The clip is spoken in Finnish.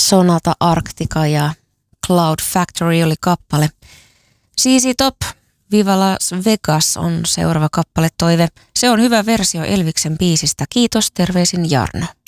Sonata Arctica ja Cloud Factory oli kappale. ZZ Top, Viva Las Vegas on seuraava kappale toive. Se on hyvä versio Elviksen biisistä. Kiitos, terveisin Jarno.